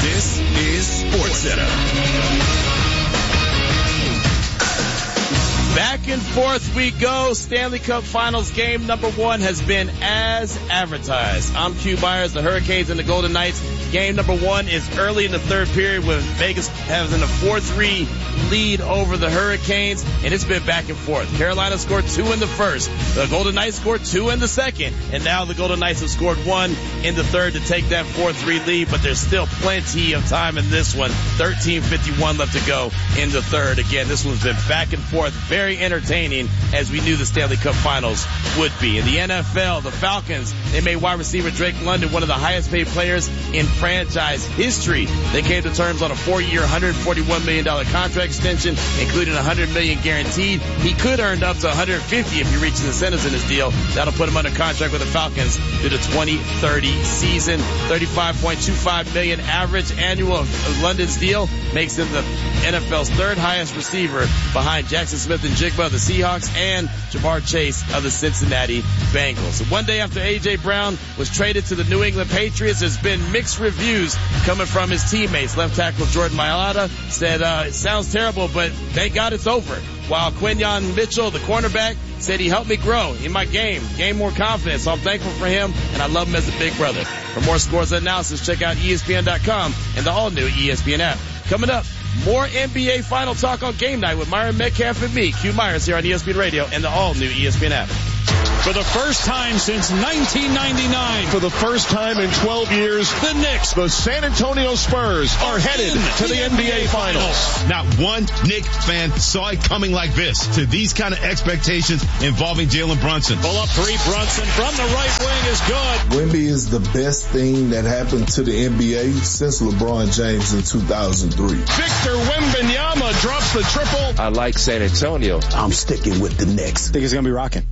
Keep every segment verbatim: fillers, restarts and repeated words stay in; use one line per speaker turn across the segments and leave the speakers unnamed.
This is SportsCenter.
Back and forth we go. Stanley Cup Finals game number one has been as advertised. I'm Q Myers, the Hurricanes and the Golden Knights. Game number one is early in the third period with Vegas having a four three lead over the Hurricanes, and it's been back and forth. Carolina scored two in the first. The Golden Knights scored two in the second, and now the Golden Knights have scored one in the third to take that four three lead, but there's still plenty of time in this one. thirteen fifty-one left to go in the third. Again, this one's been back and forth, very entertaining, as we knew the Stanley Cup Finals would be. In the N F L, the Falcons, they made wide receiver Drake London one of the highest paid players in franchise history. They came to terms on a four-year, one hundred forty-one million dollars contract extension, including one hundred million dollars guaranteed. He could earn up to one hundred fifty if he reaches the incentives in his deal. That'll put him under contract with the Falcons through the twenty thirty season. thirty-five point two five million dollars average annual of London's deal makes him the N F L's third highest receiver behind Jackson Smith and Jigba of the Seahawks and Jamar Chase of the Cincinnati Bengals. So one day after A J. Brown was traded to the New England Patriots, there's been mixed reviews coming from his teammates. Left tackle Jordan Mailata said, uh, it sounds terrible, but thank God it's over. While Quinyon Mitchell, the cornerback, said he helped me grow in my game, gain more confidence. So I'm thankful for him, and I love him as a big brother. For more scores and analysis, check out E S P N dot com and the all-new E S P N app. Coming up, more N B A Final Talk on Game Night with Myron Metcalf and me, Q Myers, here on E S P N Radio and the all-new E S P N app.
For the first time since nineteen ninety-nine.
For the first time in twelve years,
the Knicks,
the San Antonio Spurs, are headed to the N B A Finals.
Not one Knicks fan saw it coming like this. To these kind of expectations involving Jalen Brunson.
Pull up three, Brunson from the right wing is good.
Wemby is the best thing that happened to the N B A since LeBron James in two thousand three.
Victor Wembanyama drops the triple.
I like San Antonio.
I'm sticking with the Knicks.
I think it's going to be rocking.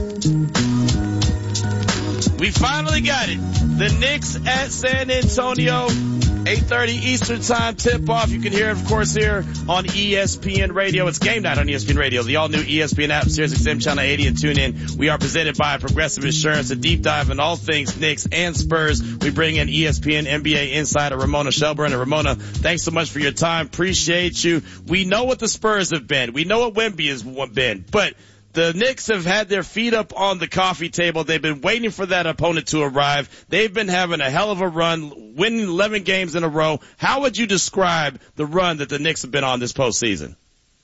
We finally got it. The Knicks at San Antonio. eight thirty Eastern Time tip-off. You can hear it, of course, here on E S P N Radio. It's Game Night on E S P N Radio, the all-new E S P N app, Sirius X M Channel eighty, and tune in. We are presented by Progressive Insurance, a deep dive in all things Knicks and Spurs. We bring in E S P N N B A insider Ramona Shelburne. And Ramona, thanks so much for your time. Appreciate you. We know what the Spurs have been. We know what Wemby has been, but the Knicks have had their feet up on the coffee table. They've been waiting for that opponent to arrive. They've been having a hell of a run, winning eleven games in a row. How would you describe the run that the Knicks have been on this postseason?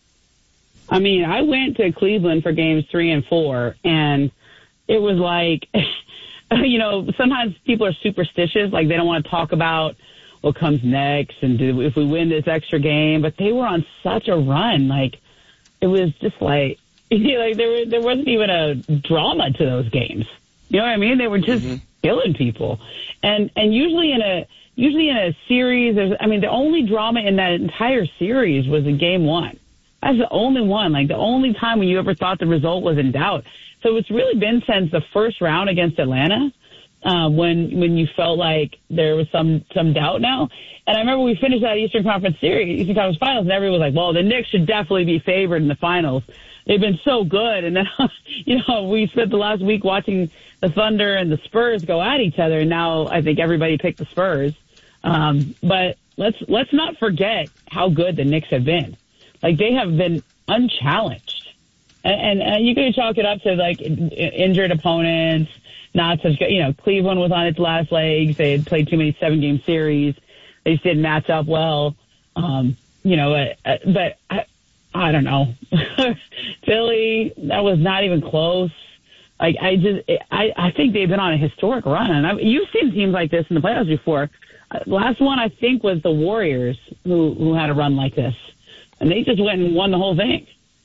I mean, I went to Cleveland for games three and four, and it was like, you know, sometimes people are superstitious, like they don't want to talk about what comes next and do, if we win this extra game, but they were on such a run. Like, it was just like, you know, like there were, there wasn't even a drama to those games. You know what I mean? They were just mm-hmm. killing people. And, and usually in a, usually in a series, there's, I mean, the only drama in that entire series was in game one. That's the only one, like the only time when you ever thought the result was in doubt. So it's really been since the first round against Atlanta, uh, when, when you felt like there was some, some doubt now. And I remember we finished that Eastern Conference series, Eastern Conference Finals, and everyone was like, well, the Knicks should definitely be favored in the finals. They've been so good. And then, you know, we spent the last week watching the Thunder and the Spurs go at each other. And now I think everybody picked the Spurs. Um, but let's, let's not forget how good the Knicks have been. Like, they have been unchallenged. And, and, and you can chalk it up to, like, injured opponents, not such good. You know, Cleveland was on its last legs. They had played too many seven-game series. They just didn't match up well. Um, you know, uh, but I, I don't know. Philly, that was not even close. Like, I just, I, I think they've been on a historic run. And I, you've seen teams like this in the playoffs before. Uh, last one, I think, was the Warriors who, who had a run like this. And they just went and won the whole thing.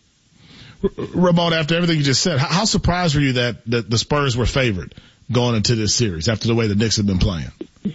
Ramon, after everything you just said, how, how surprised were you that the, the Spurs were favored going into this series after the way the Knicks have been playing?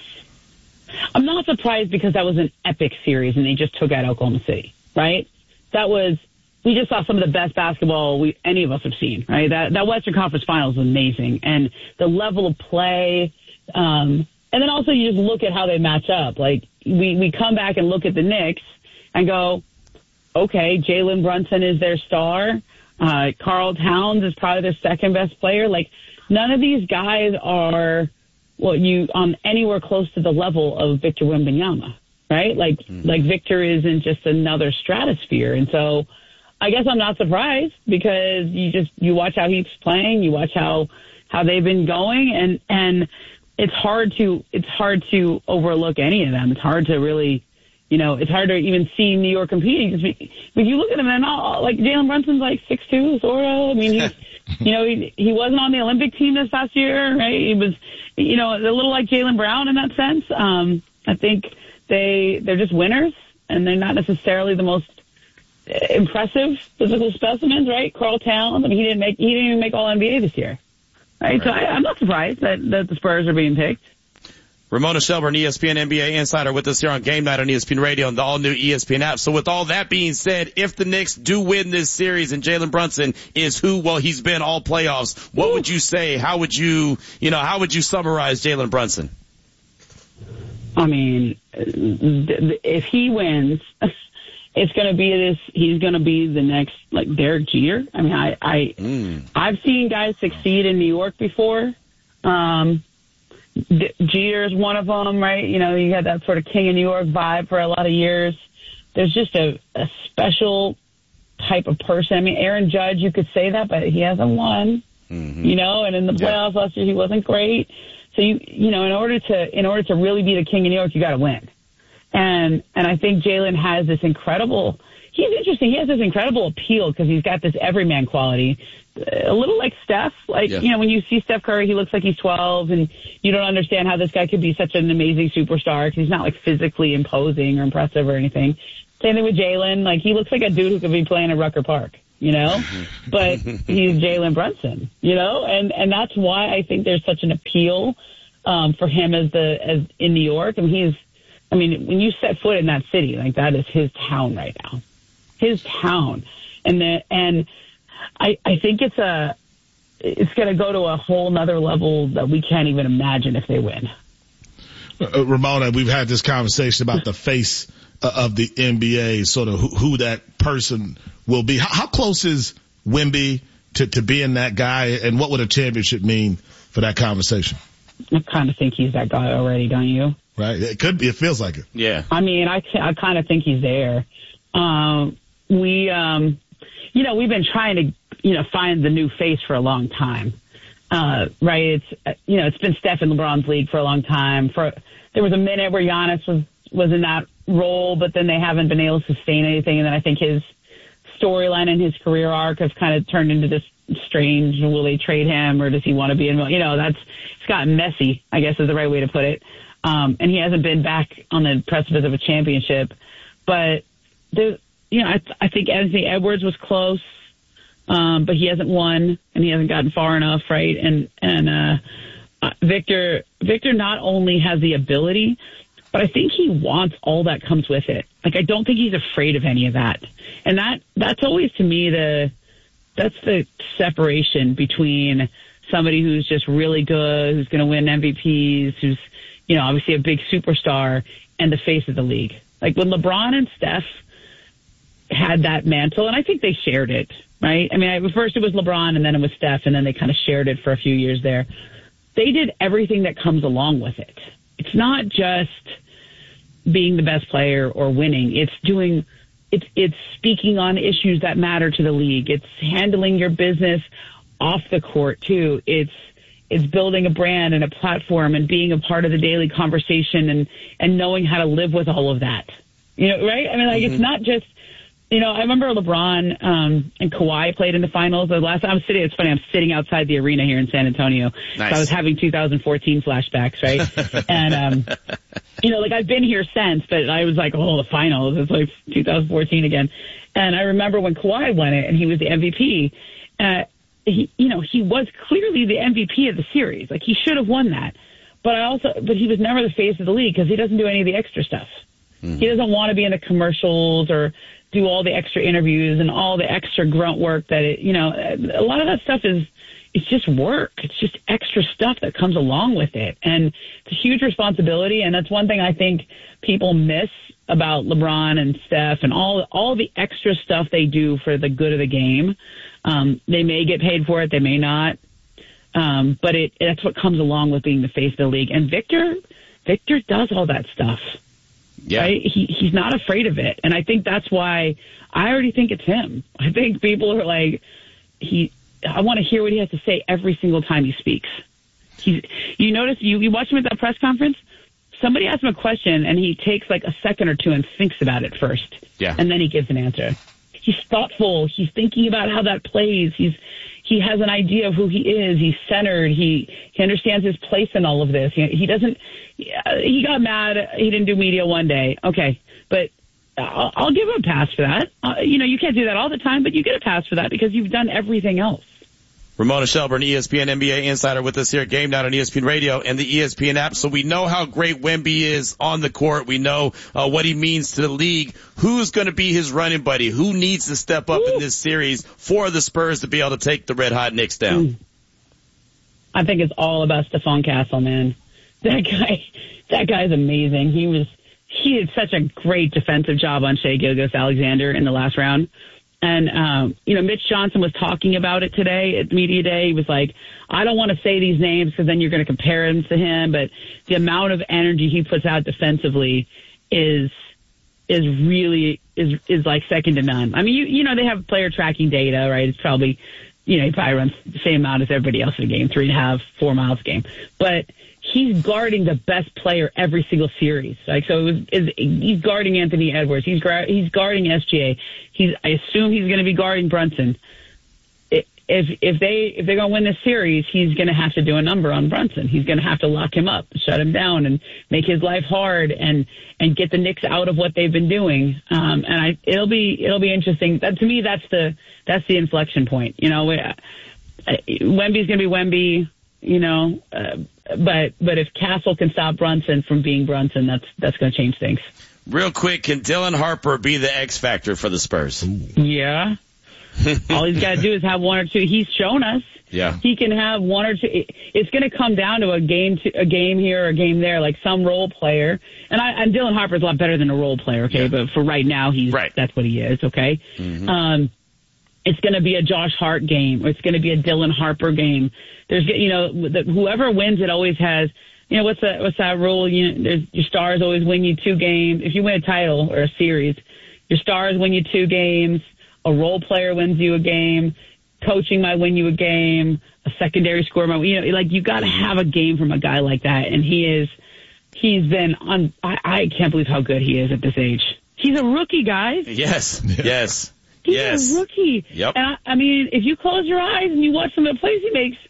I'm not surprised because that was an epic series and they just took out Oklahoma City, right? That was, we just saw some of the best basketball we, any of us have seen, right? That, that Western Conference Finals was amazing. And the level of play, um, and then also you just look at how they match up. Like, we, we come back and look at the Knicks and go, okay, Jalen Brunson is their star. Uh, Karl Towns is probably their second best player. Like, none of these guys are, well, you, um, anywhere close to the level of Victor Wembanyama. right? Like, mm. like Victor is in just another stratosphere. And so I guess I'm not surprised because you just, you watch how he's playing, you watch how, how they've been going, and, and it's hard to, it's hard to overlook any of them. It's hard to really, you know, it's hard to even see New York competing. When you look at them, and all, like Jalen Brunson's like six two, sort of. I mean, he's, you know, he, he wasn't on the Olympic team this past year, right? He was, you know, a little like Jaylen Brown in that sense. Um, I think they, they're just winners, and they're not necessarily the most impressive physical specimens, right? Karl Towns, I mean, he didn't make, he didn't even make All N B A this year, right? right. So I, I'm not surprised that, that the Spurs are being picked.
Ramona Shelburne, E S P N N B A insider, with us here on Game Night on E S P N Radio and the all-new E S P N app. So with all that being said, if the Knicks do win this series and Jalen Brunson is who, well, he's been all playoffs, what Ooh. would you say? How would you, you know, how would you summarize Jalen Brunson?
I mean, if he wins, it's going to be this, he's going to be the next, like, Derek Jeter. I mean, I, I, mm. I've seen guys succeed in New York before. Um, Jeter is one of them, right? You know, you had that sort of King of New York vibe for a lot of years. There's just a, a special type of person. I mean, Aaron Judge, you could say that, but he hasn't won, mm-hmm. you know, and in the playoffs yeah. last year, he wasn't great. So you, you know, in order to, in order to really be the King of New York, you got to win. And, and I think Jalen has this incredible, he's interesting. He has this incredible appeal because he's got this everyman quality. A little like Steph, like, yeah. you know, when you see Steph Curry, he looks like he's twelve, and you don't understand how this guy could be such an amazing superstar because he's not like physically imposing or impressive or anything. Same thing with Jalen. Like, he looks like a dude who could be playing at Rucker Park, you know, but he's Jalen Brunson, you know, and, and that's why I think there's such an appeal, um, for him as the, as in New York. I mean, he's, I mean, when you set foot in that city, like, that is his town right now, his town. And the, and, I, I think it's a, it's going to go to a whole nother level that we can't even imagine if they win.
Uh, Ramona, we've had this conversation about the face uh, of the N B A, sort of who, who that person will be. How, how close is Wemby to, to being that guy, and what would a championship mean for that conversation?
I kind of think he's that guy already, don't you?
Right. It could be. It feels like it.
Yeah.
I mean, I, I kind of think he's there. Um, we, um, you know, we've been trying to, you know, find the new face for a long time. Uh, right. It's, you know, it's been Steph in LeBron's league for a long time. For, there was a minute where Giannis was, was in that role, but then they haven't been able to sustain anything. And then I think his storyline and his career arc has kind of turned into this strange, will they trade him or does he want to be in, you know, that's, it's gotten messy, I guess is the right way to put it. Um, and he hasn't been back on the precipice of a championship, but there's, you know, I, I think Anthony Edwards was close, um, but he hasn't won and he hasn't gotten far enough, right? And and uh, uh, Victor Victor not only has the ability, but I think he wants all that comes with it. Like, I don't think he's afraid of any of that, and that that's always to me the that's the separation between somebody who's just really good, who's going to win M V Ps, who's, you know, obviously a big superstar, and the face of the league. Like when LeBron and Steph had that mantle, and I think they shared it, right? I mean, I, first it was LeBron, and then it was Steph, and then they kind of shared it for a few years there. They did everything that comes along with it. It's not just being the best player or winning. It's doing, it's, it's speaking on issues that matter to the league. It's handling your business off the court too. It's, it's building a brand and a platform and being a part of the daily conversation and, and knowing how to live with all of that. You know, right? I mean, like, mm-hmm. It's not just, you know, I remember LeBron um, and Kawhi played in the finals. The last time I was sitting, it's funny, I'm sitting outside the arena here in San Antonio. Nice. So I was having two thousand fourteen flashbacks, right? and, um, you know, like, I've been here since, but I was like, oh, the finals. It's like two thousand fourteen again. And I remember when Kawhi won it and he was the M V P, uh, he, you know, he was clearly the M V P of the series. Like, he should have won that. But I also, but he was never the face of the league because he doesn't do any of the extra stuff. Mm-hmm. He doesn't want to be in the commercials or do all the extra interviews and all the extra grunt work that it, you know, a lot of that stuff is, it's just work. It's just extra stuff that comes along with it. And it's a huge responsibility. And that's one thing I think people miss about LeBron and Steph and all, all the extra stuff they do for the good of the game. Um, they may get paid for it. They may not. Um, but it, that's what comes along with being the face of the league. And Victor, Victor does all that stuff.
Yeah.
Right? He he's not afraid of it, and I think that's why I already think it's him. I think people are like, he. I want to hear what he has to say every single time he speaks. He's, you notice you you watch him at that press conference. Somebody asks him a question, and he takes like a second or two and thinks about it first,
yeah,
and then he gives an answer. He's thoughtful. He's thinking about how that plays. He's he has an idea of who he is. He's centered. He he understands his place in all of this. He, he doesn't. He got mad. He didn't do media one day. Okay, but I'll, I'll give him a pass for that. Uh, you know, you can't do that all the time, but you get a pass for that because you've done everything else.
Ramona Shelburne, E S P N N B A insider with us here at Game Night on E S P N Radio and the E S P N app. So we know how great Wemby is on the court. We know uh, what he means to the league. Who's going to be his running buddy? Who needs to step up Ooh. in this series for the Spurs to be able to take the red hot Knicks down?
Mm. I think it's all about Stephon Castle, man. That guy, that guy's amazing. He was, he did such a great defensive job on Shai Gilgeous-Alexander in the last round. And, um, you know, Mitch Johnson was talking about it today at Media Day. He was like, I don't want to say these names because then you're going to compare him to him. But the amount of energy he puts out defensively is is really is is like second to none. I mean, you you know, they have player tracking data, right? It's probably, you know, he probably runs the same amount as everybody else in the game, three and a half, four miles a game. But he's guarding the best player every single series. Like, so it was, is, he's guarding Anthony Edwards. He's he's guarding S G A. He's, I assume he's going to be guarding Brunson. If if they if they're going to win this series, he's going to have to do a number on Brunson. He's going to have to lock him up, shut him down, and make his life hard, and and get the Knicks out of what they've been doing. Um, and I it'll be it'll be interesting. That, to me, that's the that's the inflection point. You know, Wemby's going to be Wemby. You know, uh, but but if Castle can stop Brunson from being Brunson, that's that's going to change things.
Real quick, can Dylan Harper be the X factor for the Spurs?
Yeah. All he's got to do is have one or two. He's shown us.
Yeah.
He can have one or two. It's going to come down to a game, to, a game here or a game there, like some role player. And I, and Dylan Harper's a lot better than a role player, okay? Yeah. But for right now, he's right. That's what he is, okay? Mm-hmm. Um, it's going to be a Josh Hart game, or it's going to be a Dylan Harper game. There's, you know, the, whoever wins it always has. You know, what's that, what's that rule? You know, there's, your stars always win you two games. If you win a title or a series, your stars win you two games. A role player wins you a game. Coaching might win you a game. A secondary scorer might, you know, like you got to have a game from a guy like that. And he is, he's been on, I, I can't believe how good he is at this age. He's a rookie, guys.
Yes. Yes.
He's
yes.
a rookie.
Yep.
And I, I mean, if you close your eyes and you watch some of the plays he makes,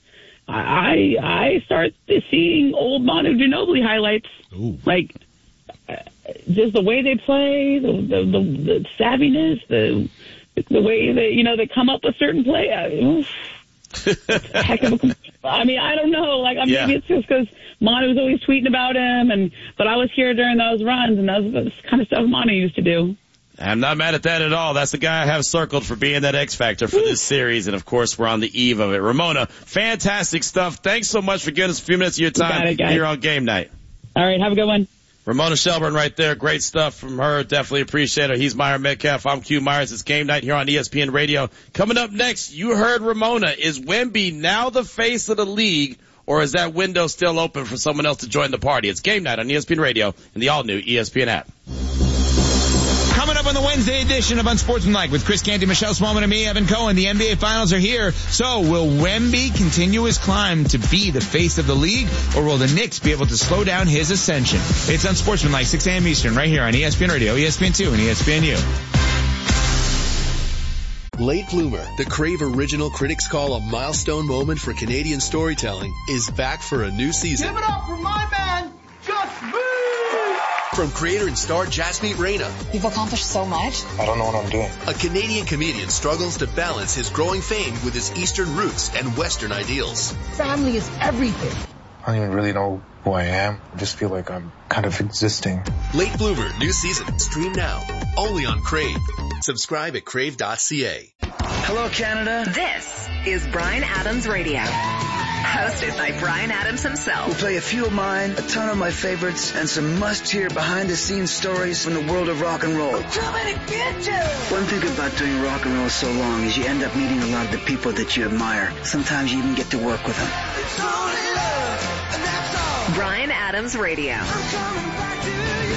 I I start seeing old Manu Ginobili highlights. Ooh. Like, uh, just the way they play, the the, the, the savviness, the the way they, you know, they come up with certain play. I, a heck of a, I mean, I don't know. Like, yeah. Maybe it's just because Manu's always tweeting about him, and but I was here during those runs, and that was the kind of stuff Manu used to do.
I'm not mad at that at all. That's the guy I have circled for being that X factor for this series. And of course, we're on the eve of it. Ramona, fantastic stuff. Thanks so much for giving us a few minutes of your time you it, here on Game Night.
All right. Have a good one.
Ramona Shelburne right there. Great stuff from her. Definitely appreciate it. He's Myron Metcalf. I'm Q Myers. It's Game Night here on E S P N Radio. Coming up next, you heard Ramona. Is Wemby now the face of the league, or is that window still open for someone else to join the party? It's Game Night on E S P N Radio and the all-new E S P N app.
Coming up on the Wednesday edition of Unsportsmanlike with Chris Canty, Michelle Smallman, and me, Evan Cohen. The N B A Finals are here. So will Wemby continue his climb to be the face of the league, or will the Knicks be able to slow down his ascension? It's Unsportsmanlike, six a.m. Eastern, right here on E S P N Radio, E S P N two, and E S P N U.
Late Bloomer, the Crave Original critics call a milestone moment for Canadian storytelling, is back for a new season.
Give it up for my man, Just Move!
From creator and star Jasmeet Reyna.
You've accomplished so much.
I don't know what I'm doing.
A Canadian comedian struggles to balance his growing fame with his Eastern roots and Western ideals.
Family is everything.
I don't even really know who I am. I just feel like I'm kind of existing.
Late Bloomer, new season. Stream now. Only on Crave. Subscribe at crave dot c a.
Hello, Canada.
This is Bryan Adams Radio. Hosted by Bryan Adams himself.
We'll play a few of mine, a ton of my favorites, and some must-hear behind-the-scenes stories from the world of rock and roll.
I'm coming to get you!
One thing about doing rock and roll so long is you end up meeting a lot of the people that you admire. Sometimes you even get to work with them.
It's only love, and that's all.
Bryan Adams Radio.
I'm coming back to you.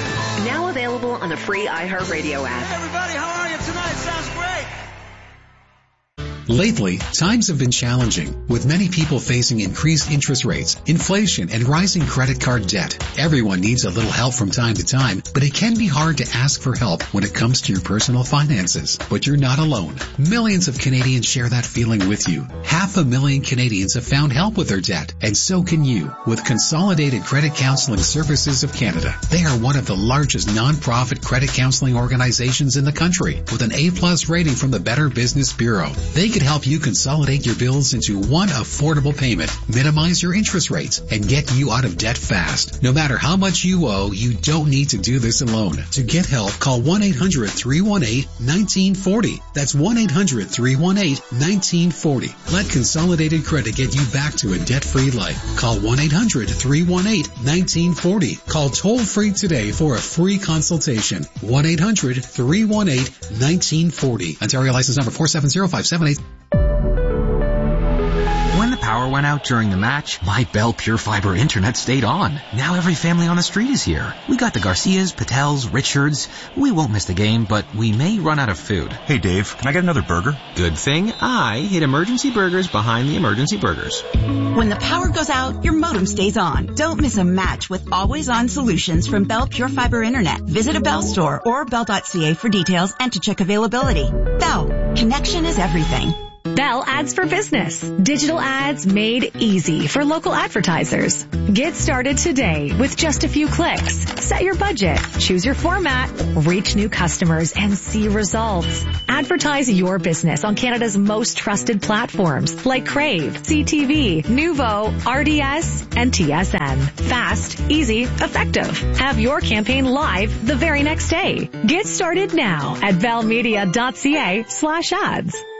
Now available on the free iHeartRadio app.
Hey everybody, how are you tonight? Sounds great.
Lately, times have been challenging, with many people facing increased interest rates, inflation, and rising credit card debt. Everyone needs a little help from time to time, but it can be hard to ask for help when it comes to your personal finances. But you're not alone. Millions of Canadians share that feeling with you. Half a million Canadians have found help with their debt, and so can you, with Consolidated Credit Counseling Services of Canada. They are one of the largest non-profit credit counseling organizations in the country, with an A-plus rating from the Better Business Bureau. They could help you consolidate your bills into one affordable payment, minimize your interest rates, and get you out of debt fast. No matter how much you owe, you don't need to do this alone. To get help, call one eight hundred, three one eight, one nine four zero. That's one eight hundred, three one eight, one nine four zero. Let Consolidated Credit get you back to a debt-free life. Call one eight hundred, three one eight, one nine four zero. Call toll-free today for a free consultation. one eight hundred, three one eight, one nine four zero. Ontario license number four seven zero five seven eight.
When the power went out during the match, my Bell Pure Fiber internet stayed on. Now every family on the street is here. We got the Garcias, Patels, Richards. We won't miss the game, but we may run out of food.
Hey Dave, can I get another burger?
Good thing I hid Emergency Burgers behind the Emergency Burgers.
When the power goes out, your modem stays on. Don't miss a match with always-on solutions from Bell Pure Fiber Internet. Visit a Bell store or bell dot c a for details and to check availability. Bell, connection is everything.
Bell Ads for Business. Digital ads made easy for local advertisers. Get started today with just a few clicks. Set your budget, choose your format, reach new customers, and see results. Advertise your business on Canada's most trusted platforms like Crave, C T V, Nuvo, R D S, and T S N. Fast, easy, effective. Have your campaign live the very next day. Get started now at bellmedia dot c a slash ads.